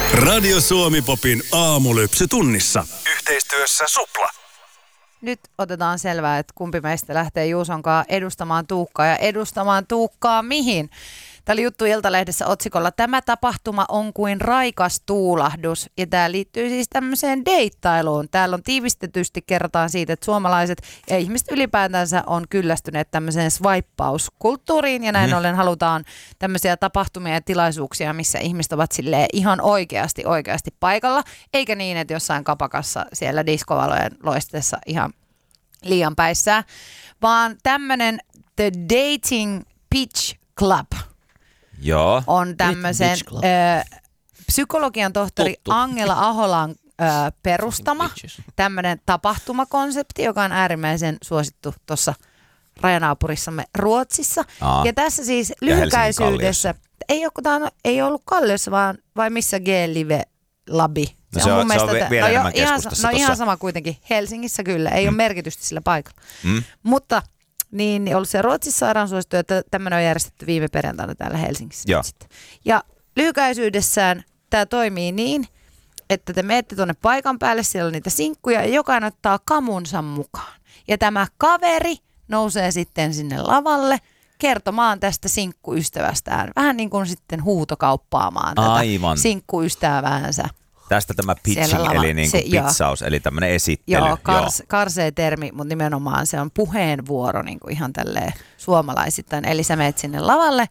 Radio Suomi Popin aamulypsy tunnissa. Yhteistyössä Supla. Nyt otetaan selvää, että kumpi meistä lähtee Juusonkaan edustamaan Tuukkaa ja edustamaan Tuukkaa mihin. Tämä oli juttu Iltalehdessä otsikolla. Tämä tapahtuma on kuin raikas tuulahdus ja tämä liittyy siis tämmöiseen deittailuun. Täällä on tiivistetysti kerrotaan siitä, että suomalaiset ja ihmiset ylipäätänsä on kyllästyneet tämmöiseen swipeauskulttuuriin ja näin ollen halutaan tämmöisiä tapahtumia ja tilaisuuksia, missä ihmiset ovat silleen ihan oikeasti paikalla, eikä niin, että jossain kapakassa siellä diskovalojen loistessa ihan liian päissään, vaan tämmöinen The Dating Pitch Club. Joo. On tämmöisen psykologian tohtori Angela Aholan perustama tämmöinen tapahtumakonsepti, joka on äärimmäisen suosittu tuossa rajanaapurissamme Ruotsissa. Ja tässä siis lyhykäisyydessä, ei ollut Kalliossa, vai missä G-Live Labi. Se on vielä enemmän keskustassa ihan sama kuitenkin. Helsingissä kyllä, ei ole merkitystä sillä paikalla. Mutta niin ollut se Ruotsissa sairaan suosittu, että tämmöinen on järjestetty viime perjantaina täällä Helsingissä. Ja lyhykäisyydessään tämä toimii niin, että te menette tuonne paikan päälle, siellä on niitä sinkkuja ja jokainen ottaa kamunsa mukaan. Ja tämä kaveri nousee sitten sinne lavalle kertomaan tästä sinkkuystävästään. Vähän niin kuin sitten huutokauppaamaan tätä sinkkuystäväänsä. Tästä tämä pitching, eli niin kuin pitsaus, eli tämmöinen esittely. Joo, karsee termi, mutta nimenomaan se on puheenvuoro niin kuin ihan tälleen suomalaisittain. Eli sä menet sinne lavalle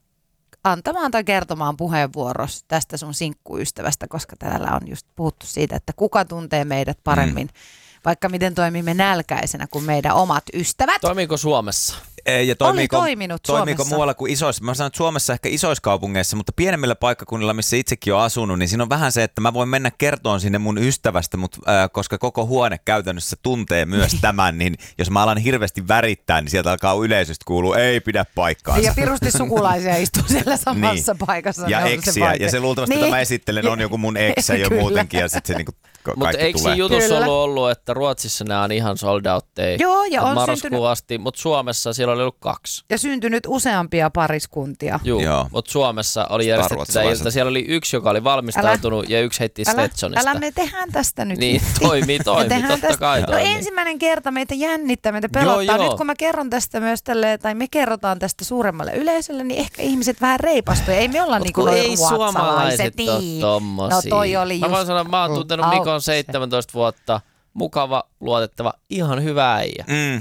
antamaan tai kertomaan puheenvuoros tästä sun sinkkuystävästä, koska täällä on just puhuttu siitä, että kuka tuntee meidät paremmin, vaikka miten toimimme nälkäisenä kuin meidän omat ystävät. Toimiiko Suomessa? Ja toiminut toimiiko Suomessa. muualla kuin isoissa? Mä sanon, että Suomessa ehkä isoissa kaupungeissa, mutta pienemmillä paikkakunnilla, missä itsekin on asunut, niin siinä on vähän se, että mä voin mennä kertoon sinne mun ystävästä, mutta koska koko huone käytännössä tuntee myös tämän, niin jos mä alan hirveästi värittää, niin sieltä alkaa yleisöstä kuulua, ei pidä paikkaansa. Ja pirusti sukulaisia istuu siellä samassa paikassa. Ja eksiä, ja se luultavasti, jota mä esittelen, on joku mun eksä jo muutenkin, ja sitten se niinku mutta eikö siinä jutussa ollut, että Ruotsissa nämä on ihan sold outteja? Joo, ja on marraskuun asti, mutta Suomessa siellä oli ollut 2. Ja syntynyt useampia pariskuntia. Joo, mutta Suomessa oli järjestetty tämä ilta. Siellä oli yksi, joka oli valmistautunut ja yksi heitti Stetsonista. Älä me tehdään tästä nyt. Niin, toimii, totta kai toimii. Ensimmäinen kerta meitä jännittää, meitä pelottaa. Nyt kun mä kerron tästä myös tälle, tai me kerrotaan tästä suuremmalle yleisölle, niin ehkä ihmiset vähän reipastuja. Ei me olla niin kuin ei suomalaiset ole tommosia. No toi oli just. Mä voin sanoa, mä oon tuntenut Mikon 17 vuotta. Mukava, luotettava, ihan hyvä äijä.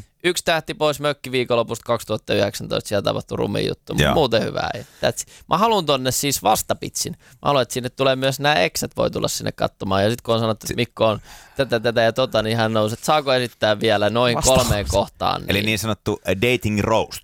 1 tähti pois mökkiviikonlopusta 2019, siellä tapahtui rumi juttu, mutta muuten hyvä äijä. Mä haluan tonne siis vastapitsin. Mä haluan, että sinne tulee myös nämä eksät voi tulla sinne katsomaan. Ja sitten kun on sanottu, että Mikko on tätä ja tota, niin hän nousi, että saako esittää vielä noin 3 kohtaan. Niin. Eli niin sanottu dating roast.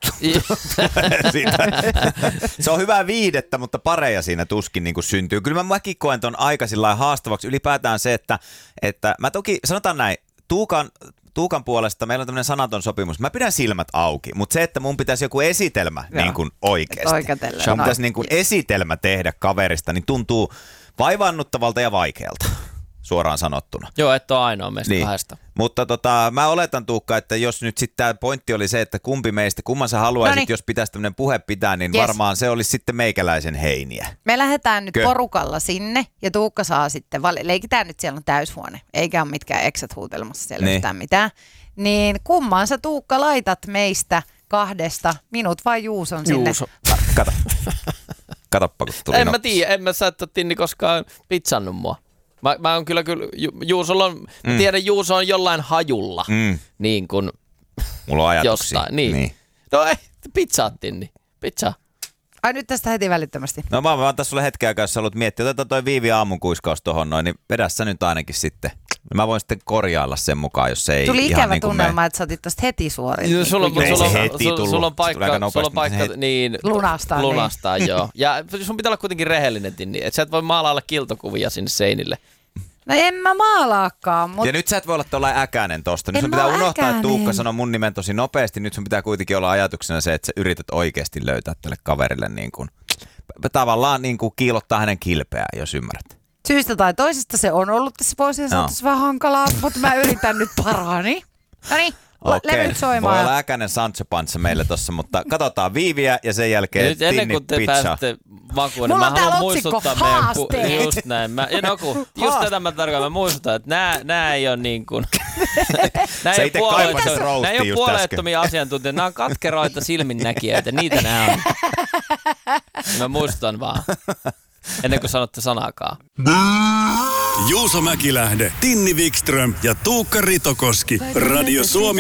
Se on hyvää viihdettä, mutta pareja siinä tuskin niin kuin syntyy. Kyllä mäkin koen ton aika haastavaksi. Ylipäätään se, että mä toki, sanotaan näin, Tuukan puolesta meillä on tämmöinen sanaton sopimus. Mä pidän silmät auki, mutta se, että mun pitäisi joku esitelmä niin kuin oikeasti. Mun pitäisi niin kuin esitelmä tehdä kaverista, niin tuntuu vaivaannuttavalta ja vaikealta, suoraan sanottuna. Joo, et ole ainoa meistä 2. Mutta mä oletan, Tuukka, että jos nyt sitten tämä pointti oli se, että kumman sä haluaisit, jos pitäisi tämmöinen puhe pitää, niin varmaan se olisi sitten meikäläisen heiniä. Me lähdetään nyt porukalla sinne ja Tuukka saa sitten, leikitään nyt siellä on täyshuone, eikä ole mitkään eksät huutelmassa siellä yhtään mitään. Niin kumman sä Tuukka laitat meistä 2, minut vai Juuson sinne? Juuso, katoppa kun tuli. En mä tiedä, en mä sä et ole Tinni koskaan pizzannut mua. Mä oon kyllä Juusolla on, mä tiedän Juuso on jollain hajulla, niin kuin mulla on ajatuksia. Jostain, niin. No ei, pizzaat Tinni, pizza. Ai nyt tästä heti välittömästi. No mä antaa sulle hetken aikaa, jos sä haluat miettiä. Otetaan toi Viivi aamun kuiskaus tohon noin, niin vedä sä nyt ainakin sitten. Mä voin sitten korjailla sen mukaan, jos se ei tuli ihan ikävä niin kuin tunnelma, että sä otit tosta heti suorin. Sulla on paikka niin lunastaa joo. Ja sun pitää olla kuitenkin rehellinen, niin että sä et voi maalailla kiltokuvia sinne seinille. No en mä maalaakaan, mutta... Ja nyt sä et voi olla tuollainen äkäinen tosta. Nyt sun pitää unohtaa, että Tuukka sanoi mun nimen tosi nopeasti. Nyt sun pitää kuitenkin olla ajatuksena se, että sä yrität oikeasti löytää tälle kaverille niin kuin, tavallaan niin kuin kiilottaa hänen kilpeään, jos ymmärrät. Syystä tai toisesta se on ollut tässä vuosien saatossa vähän hankalaa, mutta mä yritän nyt parhaani. Noniin. levyt soimaan. Voi olla äkäinen Sancho Panza meille tossa, mutta katsotaan Viiviä ja sen jälkeen nyt ennen kuin te pääsette makuun, niin mä haluan muistuttaa meidän... Just näin. Just tätä mä tarkoitan. Mä muistutan, että nää ei ole niin kuin... Nää ei ole puolettomia asiantuntijoita. Nää on katkeroita silminnäkijöitä. Niitä nää on. Mä muistutan vaan. Ennen kuin sanotte sanaakaan. Juuso Mäkilähde, Tinni Wikström ja Tuukka Ritokoski. Radio Suomi